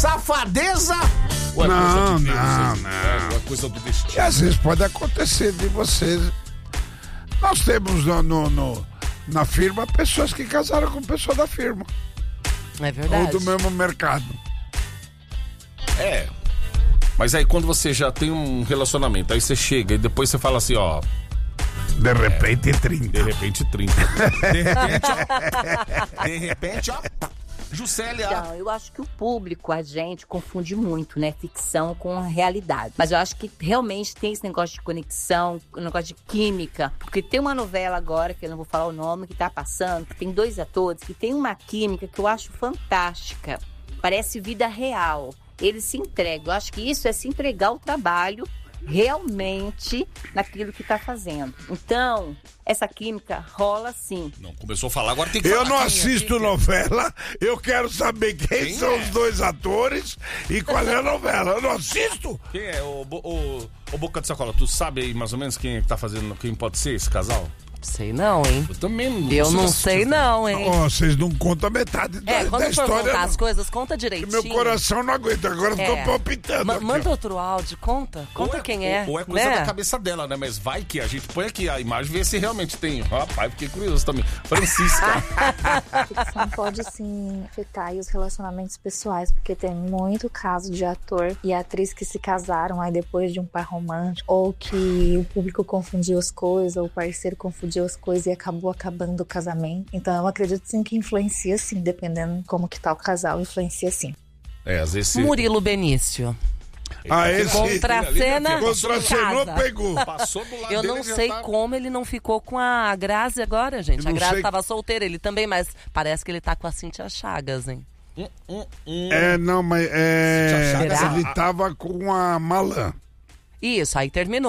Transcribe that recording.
Safadeza? Não. É coisa do destino. E às vezes pode acontecer de vocês. Nós temos na firma pessoas que casaram com pessoa da firma. É verdade. Ou do mesmo mercado. É. Mas aí quando você já tem um relacionamento, aí você chega e depois você fala assim, ó. De repente 30. De repente 30. De repente, ó. Juscelia. Então, eu acho que o público, a gente, confunde muito, né? Ficção com a realidade. Mas eu acho que realmente tem esse negócio de conexão, um negócio de química. Porque tem uma novela agora, que eu não vou falar o nome, que tá passando, que tem 2 atores, que tem uma química que eu acho fantástica. Parece vida real. Eles se entregam. Eu acho que isso é se entregar ao trabalho realmente naquilo que tá fazendo. Então, essa química rola sim. Não, começou a falar, agora tem que falar. Eu não assisto novela, eu quero saber quem são os 2 atores e qual é a novela. Eu não assisto. Quem é? O Boca de Sacola, tu sabe aí mais ou menos quem tá fazendo, quem pode ser esse casal? Sei não, hein? Eu também não. Eu não sei não, hein? Vocês não contam a metade da Quando for história. contar as coisas, conta direitinho. Meu coração não aguenta, agora eu tô palpitando. Manda outro áudio, conta quem é. Ou é coisa da cabeça dela, né? Mas vai que a gente põe aqui a imagem e vê se realmente tem. Rapaz, fiquei curioso também. Francisca. A ficção pode sim afetar aí os relacionamentos pessoais, porque tem muito caso de ator e atriz que se casaram aí depois de um par romântico, ou que o público confundiu as coisas, ou o parceiro confundiu as coisas e acabou acabando o casamento. Então eu acredito sim que influencia sim, dependendo como que tá o casal, influencia sim. Às vezes Murilo Benício. Esse contracenou, pegou. Passou do lado eu dele, não sei como ele não ficou com a Grazi agora, gente. A Grazi tava solteira, ele também, mas parece que ele tá com a Cíntia Chagas, hein? Não, mas ele tava com a Malan. Isso, aí terminou.